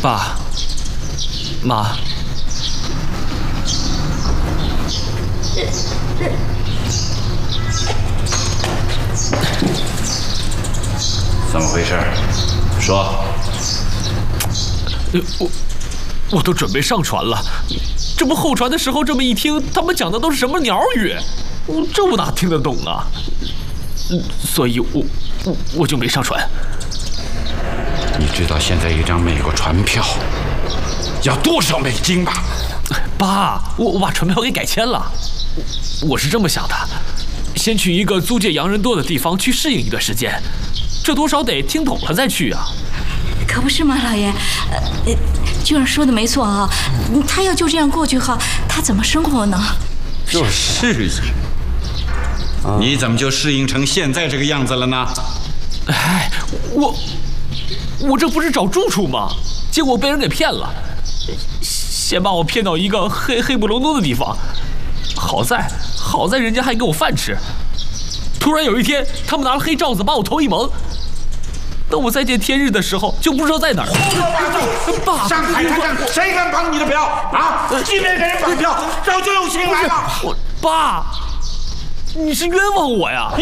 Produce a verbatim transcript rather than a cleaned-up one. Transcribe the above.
爸妈。 怎么回事？说。 呃，我我都准备上船了，这不候船的时候这么一听，他们讲的都是什么鸟语，我这我哪听得懂啊？嗯，所以我我我就没上船。 你知道现在一张美国船票要多少美金吧？ 爸，我我把船票给改签了。我是这么想的，先去一个租界洋人多的地方去适应一段时间，这多少得听懂了再去啊。 可不是嘛，老爷，呃，俊儿说的没错啊，他要就这样过去哈，他怎么生活呢？ 就适应。你怎么就适应成现在这个样子了呢？ 哎，我我这不是找住处吗？结果被人给骗了，先把我骗到一个黑黑不隆咚的地方，好在好在人家还给我饭吃。突然有一天，他们拿了黑罩子把我头一蒙。 等我再见天日的时候，就不知道在哪儿。 爸，上海滩上谁敢绑你的票啊？即便给人绑票，早就有心来了。 我爸，你是冤枉我呀！